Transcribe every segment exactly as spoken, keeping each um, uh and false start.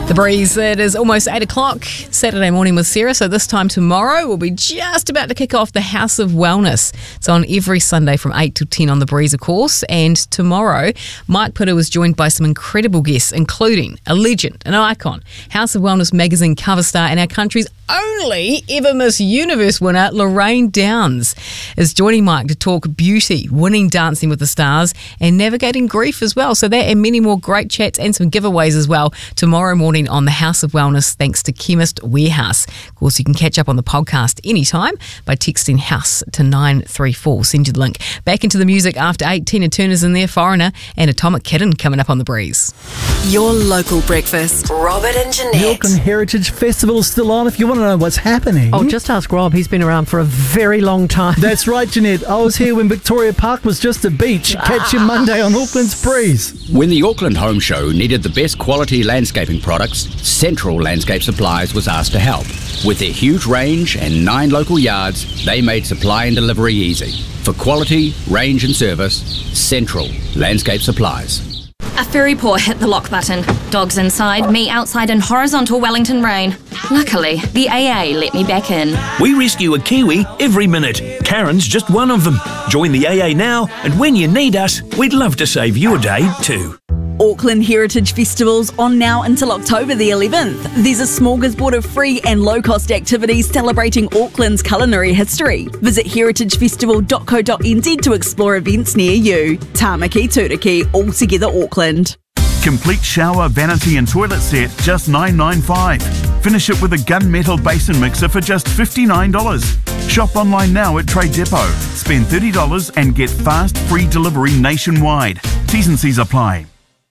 The Breeze, it is almost eight o'clock, Saturday morning with Sarah. So this time tomorrow, we'll be just about to kick off the House of Wellness. It's on every Sunday from eight till ten on The Breeze, of course. And tomorrow, Mike Pitta was joined by some incredible guests, including a legend, an icon, House of Wellness magazine cover star, and our country's only ever Miss Universe winner, Lorraine Downs, is joining Mike to talk beauty, winning Dancing with the Stars, and navigating grief as well. So that and many more great chats and some giveaways as well tomorrow morning on the House of Wellness, thanks to Chemist Warehouse. Of course, you can catch up on the podcast anytime by texting HOUSE to nine three four. Send you the link. Back into the music after eight. Tina Turner's in there, Foreigner, and Atomic Kitten coming up on The Breeze. Your local breakfast. Robert and Jeanette. The Auckland Heritage Festival is still on if you want to know what's happening. Oh, just ask Rob. He's been around for a very long time. That's right, Jeanette. I was here when Victoria Park was just a beach. Catch you Monday on Auckland's Breeze. When the Auckland Home Show needed the best quality landscaping products, Central Landscape Supplies was asked to help. With their huge range and nine local yards, they made supply and delivery easy. For quality, range and service, Central Landscape Supplies. A furry paw hit the lock button. Dogs inside, me outside in horizontal Wellington rain. Luckily, the A A let me back in. We rescue a kiwi every minute. Karen's just one of them. Join the A A now, and when you need us, we'd love to save you a day too. Auckland Heritage Festival's on now until October the eleventh. There's a smorgasbord of free and low-cost activities celebrating Auckland's culinary history. Visit heritage festival dot co dot n z to explore events near you. Tāmaki Turiki, all together Auckland. Complete shower, vanity and toilet set, just nine ninety-five. Finish it with a gunmetal basin mixer for just fifty-nine dollars. Shop online now at Trade Depot. Spend thirty dollars and get fast, free delivery nationwide. T's and C's apply.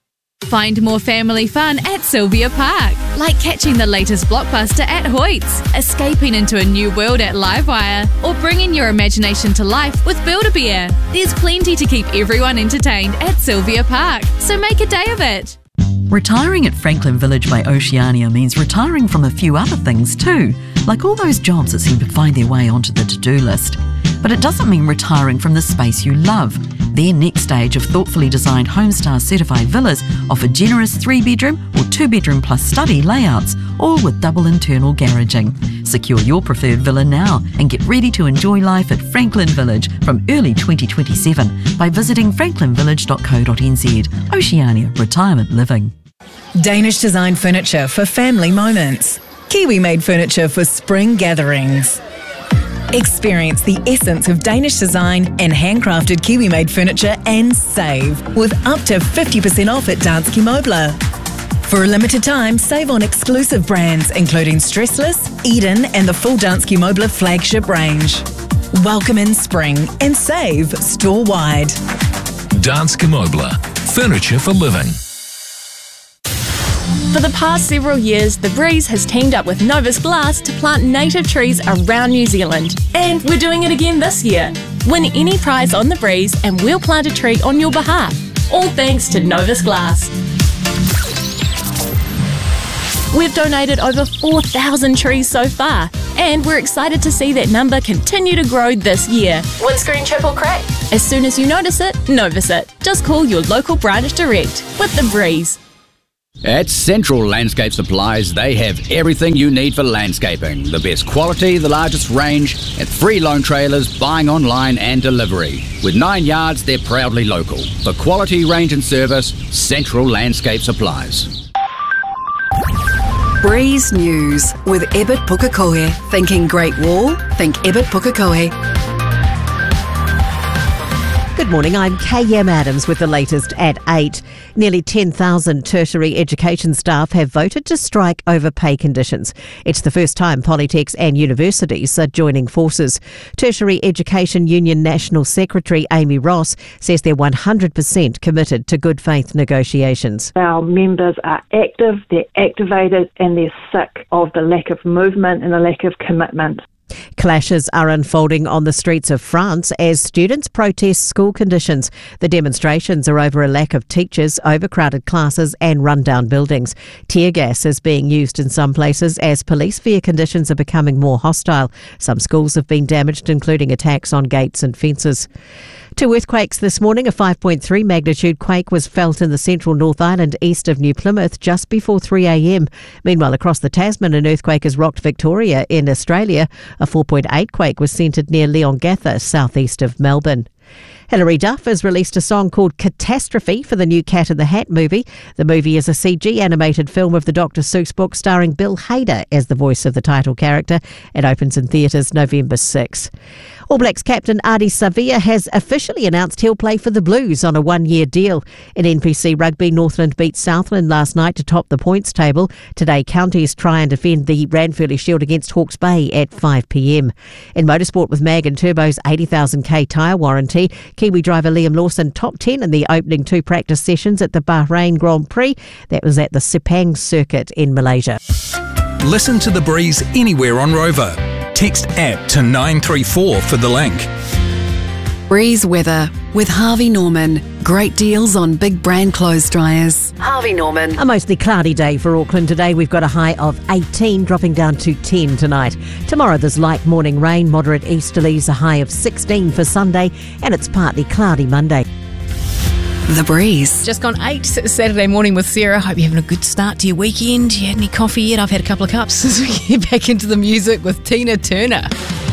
Find more family fun at Sylvia Park, like catching the latest blockbuster at Hoyts, escaping into a new world at Livewire, or bringing your imagination to life with Build-A-Bear. There's plenty to keep everyone entertained at Sylvia Park, so make a day of it. Retiring at Franklin Village by Oceania means retiring from a few other things too, like all those jobs that seem to find their way onto the to-do list. But it doesn't mean retiring from the space you love. Their next stage of thoughtfully designed Homestar certified villas offer generous three-bedroom or two-bedroom plus study layouts, all with double internal garaging. Secure your preferred villa now and get ready to enjoy life at Franklin Village from early twenty twenty-seven by visiting franklin village dot co dot n z. Oceania Retirement Living. Danish design furniture for family moments. Kiwi-made furniture for spring gatherings. Experience the essence of Danish design and handcrafted Kiwi-made furniture and save with up to fifty percent off at Danske Møbler. For a limited time, save on exclusive brands including Stressless, Eden and the full Danske Møbler flagship range. Welcome in spring and save store-wide. Danske Møbler, furniture for living. For the past several years, The Breeze has teamed up with Novus Glass to plant native trees around New Zealand. And we're doing it again this year. Win any prize on The Breeze and we'll plant a tree on your behalf. All thanks to Novus Glass. We've donated over four thousand trees so far, and we're excited to see that number continue to grow this year. Windscreen chip or crack? As soon as you notice it, Novus it. Just call your local branch direct with The Breeze. At Central Landscape Supplies, they have everything you need for landscaping. The best quality, the largest range, and free loan trailers, buying online and delivery. With nine yards, they're proudly local. For quality, range and service, Central Landscape Supplies. Breeze News with Ebert Pukekohe. Thinking Great Wall? Think Ebert Pukekohe. Good morning, I'm K M Adams with the latest at eight. Nearly ten thousand tertiary education staff have voted to strike over pay conditions. It's the first time polytechs and universities are joining forces. Tertiary Education Union National Secretary Amy Ross says they're one hundred percent committed to good faith negotiations. Our members are active, they're activated and they're sick of the lack of movement and the lack of commitment. Clashes are unfolding on the streets of France as students protest school conditions. The demonstrations are over a lack of teachers, overcrowded classes and rundown buildings. Tear gas is being used in some places as police fear conditions are becoming more hostile. Some schools have been damaged, including attacks on gates and fences. Two earthquakes this morning. A five point three magnitude quake was felt in the central North Island east of New Plymouth just before three a.m. Meanwhile, across the Tasman, an earthquake has rocked Victoria in Australia. A four point eight quake was centred near Leongatha, southeast of Melbourne. Hilary Duff has released a song called Catastrophe for the new Cat in the Hat movie. The movie is a C G animated film of the Doctor Seuss book starring Bill Hader as the voice of the title character. It opens in theatres November sixth. All Blacks captain Ardie Savea has officially announced he'll play for the Blues on a one-year deal. In N P C Rugby, Northland beat Southland last night to top the points table. Today, counties try and defend the Ranfurly Shield against Hawke's Bay at five p.m. In motorsport with Mag and Turbo's eighty thousand k tyre warranty, Kiwi driver Liam Lawson top ten in the opening two practice sessions at the Bahrain Grand Prix. That was at the Sepang circuit in Malaysia. Listen to The Breeze anywhere on Rover. Text app to nine three four for the link. Breeze weather with Harvey Norman. Great deals on big brand clothes dryers. Harvey Norman. A mostly cloudy day for Auckland today. We've got a high of eighteen, dropping down to ten tonight. Tomorrow there's light morning rain, moderate easterlies, a high of sixteen for Sunday, and it's partly cloudy Monday. The Breeze. Just gone eight Saturday morning with Sarah. Hope you're having a good start to your weekend. You had any coffee yet? I've had a couple of cups as we get back into the music with Tina Turner.